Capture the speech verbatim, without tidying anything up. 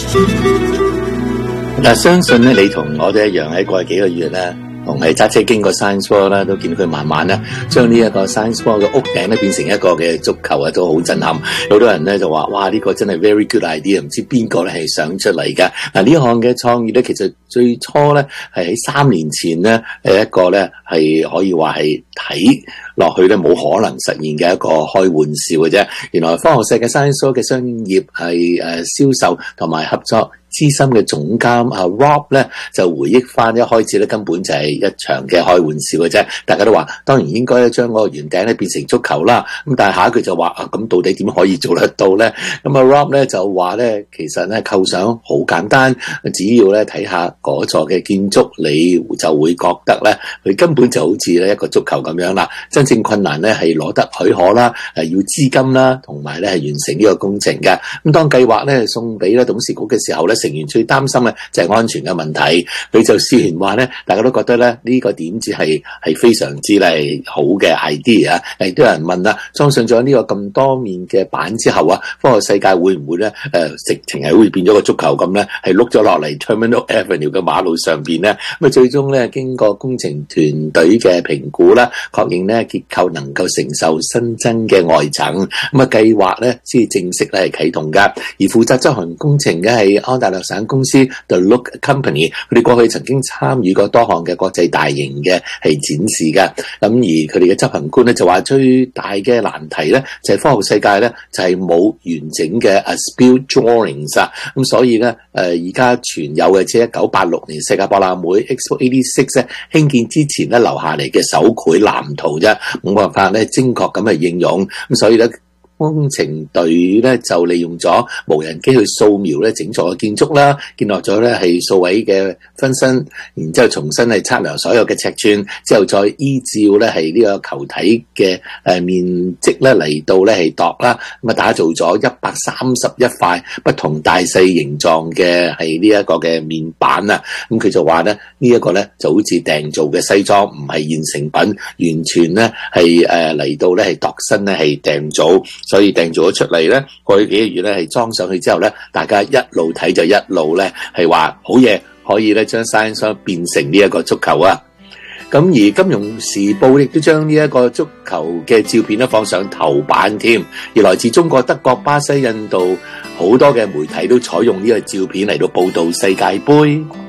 嗱，相信咧，你同我都一樣喺過去幾個月咧，同係揸車經過 Science World 啦，都見到佢慢慢咧，將呢一個 Science World 嘅屋頂咧變成一個嘅足球啊，都好震撼。好多人咧就話：哇，呢、這個真係 very good idea，唔知邊個咧係想出嚟㗎。嗱，呢項嘅創意咧，其實最初咧係喺三年前咧，誒一個咧係可以話係睇落去咧冇可能實現嘅一個開玩笑嘅啫。原來科學世界 Science World 嘅商業係誒銷售同埋合作資深嘅總監啊 Rob 咧就回憶翻一開始咧根本就係一場嘅開玩笑嘅啫，大家都話當然應該咧將嗰個圓頂咧變成足球啦，咁但係下一句就話啊，咁到底點可以做得到咧？咁啊 Rob 咧就話咧其實咧構想好簡單，只要咧睇下嗰座嘅建築，你就會覺得咧佢根本就好似咧一個足球咁樣啦。真正困難咧係攞得許可啦，係要資金啦，同埋咧係完成呢個工程嘅。咁當計劃咧送俾咧董事局嘅時候咧，成員最擔心嘅就係安全嘅問題，佢就試完話咧，大家都覺得咧呢個點子係係非常之係好嘅 idea， 亦都有人問啦，裝上咗呢個咁多面嘅板之後啊，科學世界會唔會咧誒直情係會變咗個足球咁咧，係碌咗落嚟 Terminal Avenue 嘅馬路上邊咧？咁啊最終咧經過工程團隊嘅評估啦，確認咧結構能夠承受新增嘅外層，咁啊計劃咧先正式咧係啟動噶，而負責執行工程嘅係安大略省公司 The Look Company， 佢哋過去曾經參與過多項嘅國際大型嘅係展示嘅，咁而佢哋嘅執行官咧就話最大嘅難題咧就係科學世界咧就係冇完整嘅 As-built drawings 啊，咁所以咧誒而家存有嘅即係一九八六年世界博覽會 Expo 八十六咧興建之前咧留下嚟嘅手繪藍圖啫，冇辦法咧精確咁去應用，咁所以咧工程隊咧就利用咗無人機去掃描咧整座嘅建築啦，建落咗咧係數位嘅分身，然之後重新係測量所有嘅尺寸，之後再依照咧係呢個球體嘅誒面積咧嚟到咧係度啦，咁啊打造咗一百三十一塊不同大細形狀嘅係呢一個嘅面板啊，咁佢就話咧呢一個咧就好似訂造嘅西裝，唔係現成品，完全咧係誒嚟到咧係度身咧係訂造。所以訂做咗出嚟咧，過去幾個月咧係裝上去之後咧，大家一路睇就一路咧係話好嘢，可以咧將 Science 變成呢一個足球啊！咁而《金融時報》亦都將呢一個足球嘅照片咧放上頭版添，而來自中國、德國、巴西、印度好多嘅媒體都採用呢個照片嚟到報導世界盃。